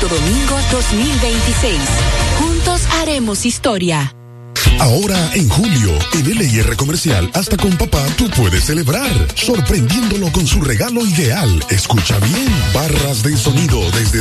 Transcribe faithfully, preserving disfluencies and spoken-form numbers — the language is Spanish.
Santo Domingo dos mil veintiséis. Juntos haremos historia. Ahora en julio, en L I R Comercial, hasta con papá tú puedes celebrar, sorprendiéndolo con su regalo ideal. Escucha bien, barras de sonido desde